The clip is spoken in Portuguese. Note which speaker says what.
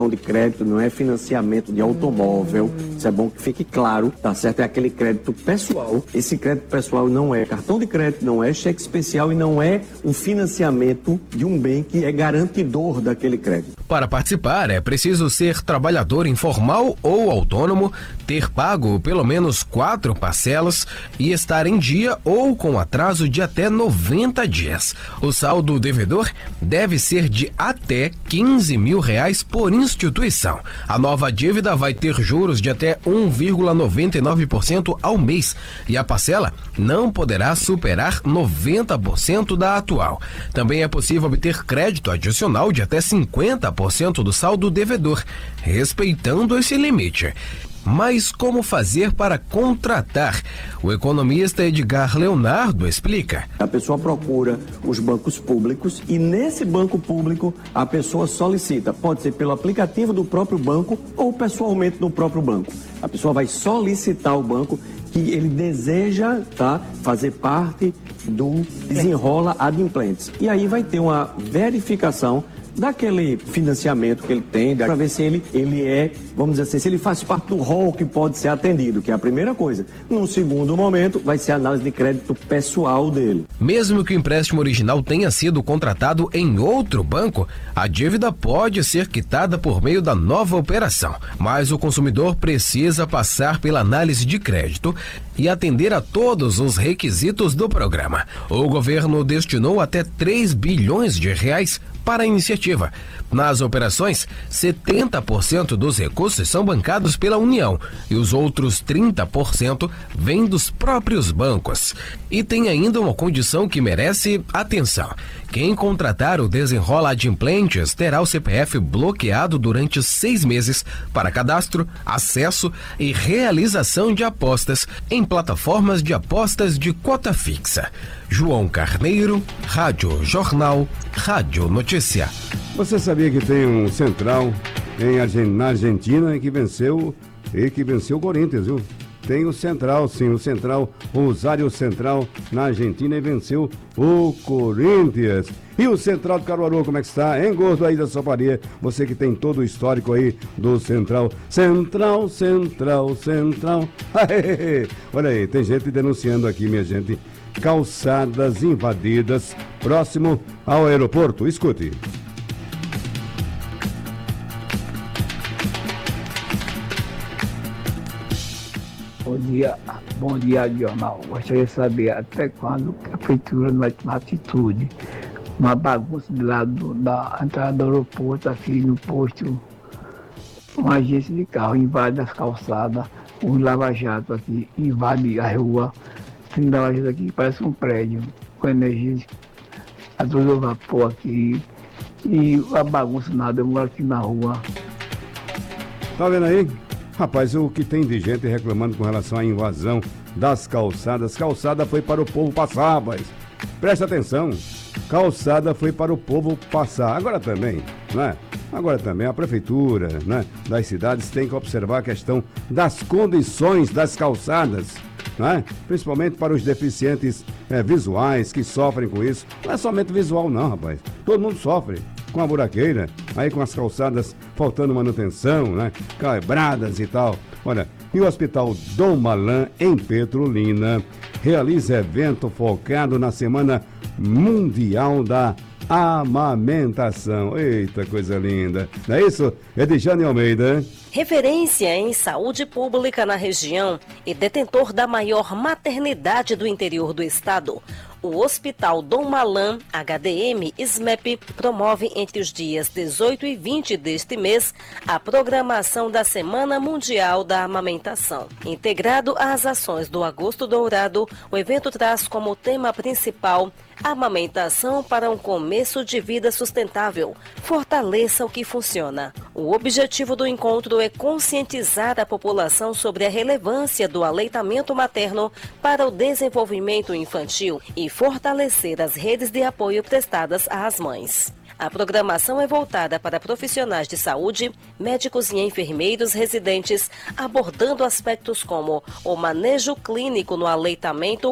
Speaker 1: de crédito não é financiamento de automóvel, isso é bom que fique claro, tá certo? É aquele crédito pessoal. Esse crédito pessoal não é cartão de crédito, não é cheque especial e não é um financiamento de um bem que é garantidor daquele crédito.
Speaker 2: Para participar, é preciso ser trabalhador informal ou autônomo, ter pago pelo menos 4 parcelas e estar em dia ou com atraso de até 90 dias. O saldo devedor deve ser de até R$15 mil por instituição. A nova dívida vai ter juros de até 1,99% ao mês e a parcela não poderá superar 90% da atual. Também é possível obter crédito adicional de até 50% do saldo devedor, respeitando esse limite. Mas como fazer para contratar? O economista Edgar Leonardo explica.
Speaker 1: A pessoa procura os bancos públicos e nesse banco público a pessoa solicita. Pode ser pelo aplicativo do próprio banco ou pessoalmente no próprio banco. A pessoa vai solicitar ao banco que ele deseja fazer parte do Desenrola Adimplentes. E aí vai ter uma verificação daquele financiamento que ele tem, para ver se ele é, vamos dizer assim, se ele faz parte do rol que pode ser atendido, que é a primeira coisa. Num segundo momento, vai ser a análise de crédito pessoal dele.
Speaker 2: Mesmo que o empréstimo original tenha sido contratado em outro banco, a dívida pode ser quitada por meio da nova operação, mas o consumidor precisa passar pela análise de crédito e atender a todos os requisitos do programa. O governo destinou até R$3 bilhões para a iniciativa. Nas operações, 70% dos recursos são bancados pela União e os outros 30% vêm dos próprios bancos. E tem ainda uma condição que merece atenção. Quem contratar o Desenrola Adimplentes terá o CPF bloqueado durante 6 meses para cadastro, acesso e realização de apostas em plataformas de apostas de cota fixa. João Carneiro, Rádio Jornal, Rádio Notícia.
Speaker 3: Você sabia que tem um Central na Argentina que venceu o Corinthians, viu? Tem o Central, sim, o Rosário Central na Argentina e venceu o Corinthians. E o Central do Caruaru, como é que está? Em gosto aí da Soparia, você que tem todo o histórico aí do Central. Central. Olha aí, tem gente denunciando aqui, minha gente. Calçadas invadidas próximo ao aeroporto. Escute.
Speaker 4: Bom dia, jornal. Gostaria de saber até quando a prefeitura vai tomar atitude. Uma bagunça de lado da entrada do aeroporto, aqui no posto, uma agência de carro invade as calçadas, um lava-jato aqui invade a rua. Tem lava-jato aqui, parece um prédio, com energia a todo vapor aqui. E a bagunça nada, eu moro aqui na rua.
Speaker 3: Tá vendo aí? Rapaz, o que tem de gente reclamando com relação à invasão das calçadas. Calçada foi para o povo passar, rapaz. Presta atenção. Calçada foi para o povo passar. Agora também, né? Agora também a prefeitura, né, das cidades tem que observar a questão das condições das calçadas, né? Principalmente para os deficientes visuais que sofrem com isso. Não é somente visual não, rapaz. Todo mundo sofre com a buraqueira, aí com as calçadas faltando manutenção, né? Quebradas e tal. Olha, e o Hospital Dom Malan, em Petrolina, realiza evento focado na Semana Mundial da Amamentação. Eita, coisa linda. Não é isso? Edjane Almeida.
Speaker 5: Referência em saúde pública na região e detentor da maior maternidade do interior do estado, o Hospital Dom Malan, HDM SMEP, promove entre os dias 18 e 20 deste mês a programação da Semana Mundial da Amamentação. Integrado às ações do Agosto Dourado, o evento traz como tema principal amamentação para um começo de vida sustentável. Fortaleça o que funciona. O objetivo do encontro é conscientizar a população sobre a relevância do aleitamento materno para o desenvolvimento infantil e fortalecer as redes de apoio prestadas às mães. A programação é voltada para profissionais de saúde, médicos e enfermeiros residentes, abordando aspectos como o manejo clínico no aleitamento,